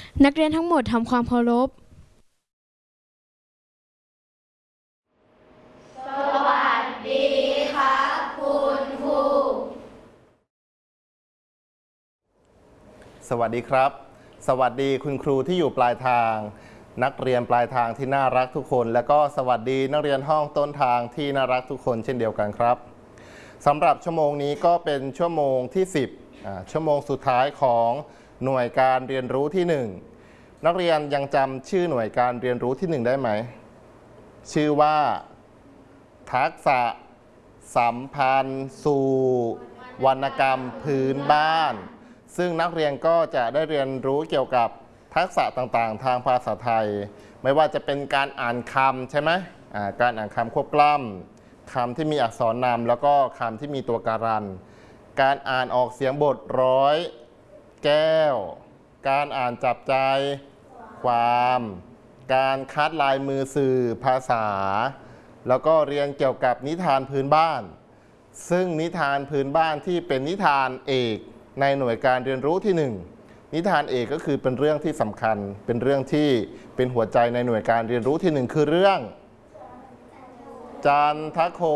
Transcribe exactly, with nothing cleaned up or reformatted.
นักเรียนทั้งหมดทำความเคารพสวัสดีครับคุณครูสวัสดีครับสวัสดีคุณครูที่อยู่ปลายทางนักเรียนปลายทางที่น่ารักทุกคนและก็สวัสดีนักเรียนห้องต้นทางที่น่ารักทุกคนเช่นเดียวกันครับสำหรับชั่วโมงนี้ก็เป็นชั่วโมงที่สิบอ่าชั่วโมงสุดท้ายของหน่วยการเรียนรู้ที่หนึ่งนักเรียนยังจำชื่อหน่วยการเรียนรู้ที่หนึ่งได้ไหมชื่อว่าทักษะสัมพันธ์สู่วรรณกรรมพื้นบ้านซึ่งนักเรียนก็จะได้เรียนรู้เกี่ยวกับทักษะต่างๆทางภาษาไทยไม่ว่าจะเป็นการอ่านคำใช่ไหมการอ่านคำควบกล้ำคำที่มีอักษรนำแล้วก็คำที่มีตัวการันการอ่านออกเสียงบทร้อยแก้วการอ่านจับใจความการคัดลายมือสื่อภาษาแล้วก็เรียนเกี่ยวกับนิทานพื้นบ้านซึ่งนิทานพื้นบ้านที่เป็นนิทานเอกในหน่วยการเรียนรู้ที่หนึ่งนิทานเอกก็คือเป็นเรื่องที่สำคัญเป็นเรื่องที่เป็นหัวใจในหน่วยการเรียนรู้ที่หนึ่งคือเรื่องจันทโค